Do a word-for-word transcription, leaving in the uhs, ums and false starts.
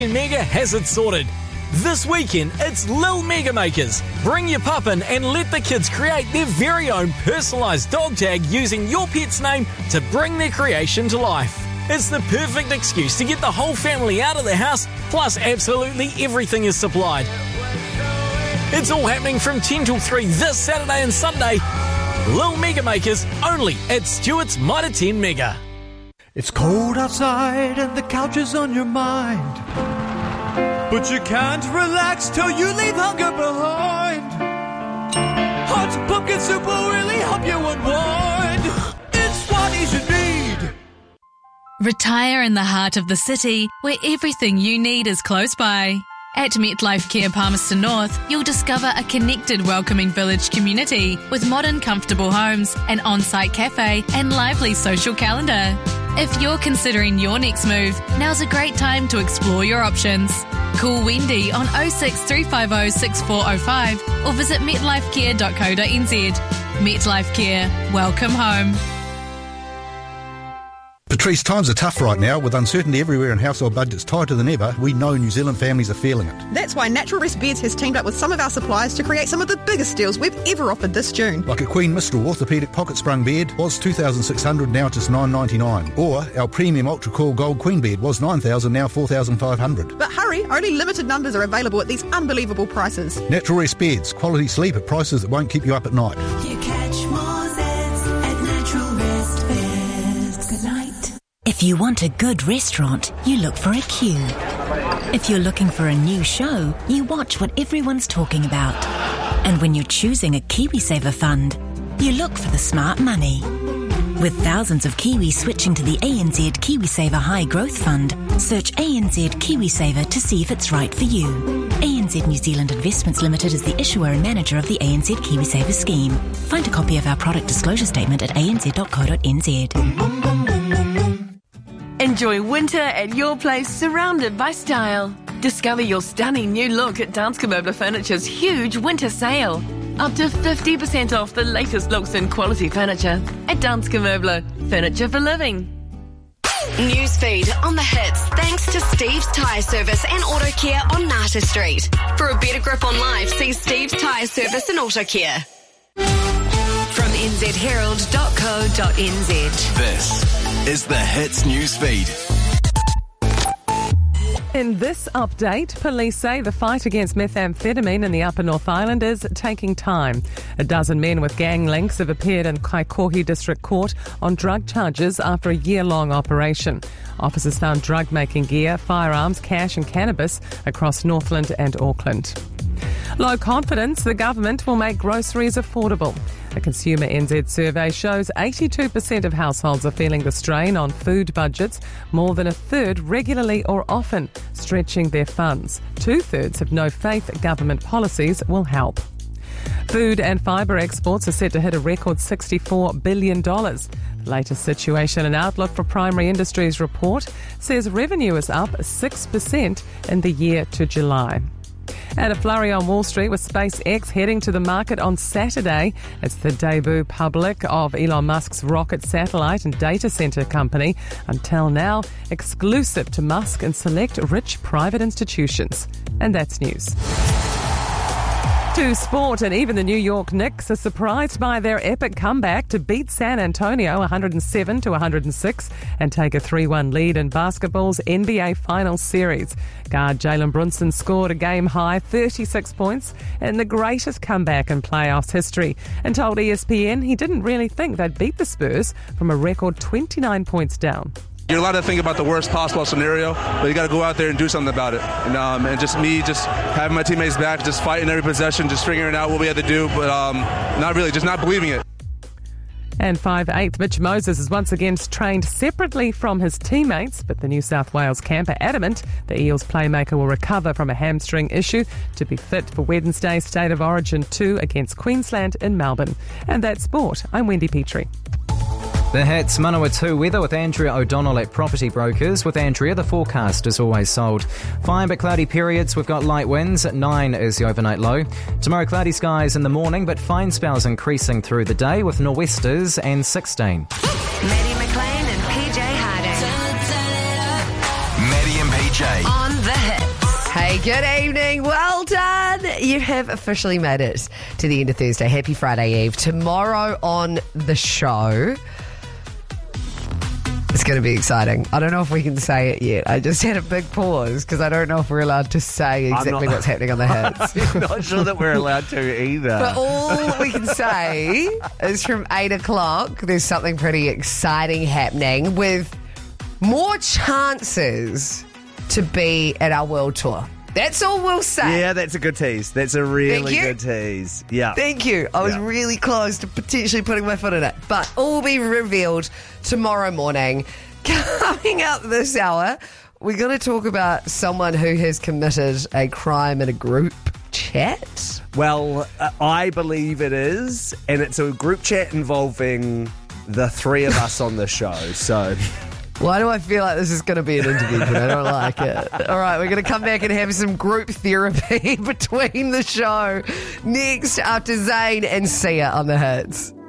Mega has it sorted. This weekend, it's Lil Mega Makers. Bring your pup in and let the kids create their very own personalised dog tag using your pet's name to bring their creation to life. It's the perfect excuse to get the whole family out of the house, plus absolutely everything is supplied. It's all happening from ten till three this Saturday and Sunday. Lil Mega Makers, only at Stewart's Mitre ten Mega. It's cold outside and the couch is on your mind, but you can't relax till you leave hunger behind. Hot pumpkin soup will really help you unwind. It's what you should need. Retire in the heart of the city, where everything you need is close by. At MetLife Care Palmerston North, you'll discover a connected, welcoming village community with modern, comfortable homes, an on-site cafe and lively social calendar. If you're considering your next move, now's a great time to explore your options. Call Wendy on oh six three five oh six four oh five or visit metlifecare dot co dot n z. MetLife Care. Welcome home. Patrice, times are tough right now. With uncertainty everywhere and household budgets tighter than ever, we know New Zealand families are feeling it. That's why Natural Rest Beds has teamed up with some of our suppliers to create some of the biggest deals we've ever offered this June. Like a Queen Mistral orthopaedic pocket sprung bed was two thousand six hundred dollars, now just nine ninety-nine. Or our premium Ultra Cool Gold Queen bed was nine thousand dollars, now four thousand five hundred dollars. But hurry, only limited numbers are available at these unbelievable prices. Natural Rest Beds, quality sleep at prices that won't keep you up at night. You catch more zeds at Natural Rest Beds. Good night. If you want a good restaurant, you look for a queue. If you're looking for a new show, you watch what everyone's talking about. And when you're choosing a KiwiSaver fund, you look for the smart money. With thousands of Kiwis switching to the A N Z KiwiSaver High Growth Fund, search A N Z KiwiSaver to see if it's right for you. A N Z New Zealand Investments Limited is the issuer and manager of the A N Z KiwiSaver scheme. Find a copy of our product disclosure statement at a n z dot co dot n z. Enjoy winter at your place, surrounded by style. Discover your stunning new look at Danske Møbler Furniture's huge winter sale. Up to fifty percent off the latest looks in quality furniture at Danske Møbler, furniture for living. Newsfeed on the hits thanks to Steve's Tyre Service and Auto Care on Nata Street. For a better grip on life, see Steve's Tyre Service and Auto Care. From n z herald dot co dot n z. This is the Hits Newsfeed. In this update, police say the fight against methamphetamine in the Upper North Island is taking time. A dozen men with gang links have appeared in Kaikohe District Court on drug charges after a year-long operation. Officers found drug-making gear, firearms, cash and cannabis across Northland and Auckland. Low confidence, the government will make groceries affordable. A Consumer N Z survey shows eighty-two percent of households are feeling the strain on food budgets, more than a third regularly or often, stretching their funds. Two-thirds have no faith government policies will help. Food and fibre exports are set to hit a record sixty-four billion dollars. The latest Situation and Outlook for Primary Industries report says revenue is up six percent in the year to July. And a flurry on Wall Street with SpaceX heading to the market on Saturday. It's the debut public of Elon Musk's rocket satellite and data centre company. Until now, exclusive to Musk and select rich private institutions. And that's news. To sport, and even the New York Knicks are surprised by their epic comeback to beat San Antonio one hundred seven to one hundred six and take a three one lead in basketball's N B A Finals series. Guard Jalen Brunson scored a game-high thirty-six points in the greatest comeback in playoffs history and told E S P N he didn't really think they'd beat the Spurs from a record twenty-nine points down. You're allowed to think about the worst possible scenario, but you got to go out there and do something about it. And, um, and just me, just having my teammates back, just fighting every possession, just figuring out what we had to do, but um, not really, just not believing it. And five eighth Mitch Moses is once again trained separately from his teammates, but the New South Wales camp are adamant the Eels playmaker will recover from a hamstring issue to be fit for Wednesday's State of Origin two against Queensland in Melbourne. And that's sport. I'm Wendy Petrie. The Hits Manawatu weather with Andrea O'Donnell at Property Brokers. With Andrea, the forecast is always sold. Fine but cloudy periods. We've got light winds. At nine is the overnight low. Tomorrow, cloudy skies in the morning, but fine spells increasing through the day with nor'westers and sixteen. Maddie McLean and P J Harding. Maddie and P J. On the Hits. Good evening. Well done. You have officially made it to the end of Thursday. Happy Friday Eve. Tomorrow on the show, it's going to be exciting. I don't know if we can say it yet. I just had a big pause because I don't know if we're allowed to say exactly not, what's happening on the hits. I'm not sure that we're allowed to either. But all we can say is from eight o'clock, there's something pretty exciting happening with more chances to be at our world tour. That's all we'll say. Yeah, that's a good tease. That's a really good tease. Yeah. Thank you. I was yeah. really close to potentially putting my foot in it. But all will be revealed tomorrow morning. Coming up this hour, we're going to talk about someone who has committed a crime in a group chat. Well, uh, I believe it is. And it's a group chat involving the three of us on the show. So... Why do I feel like this is going to be an interview, but I don't like it? All right, we're going to come back and have some group therapy between the show next after Zayn and Sia on the hits.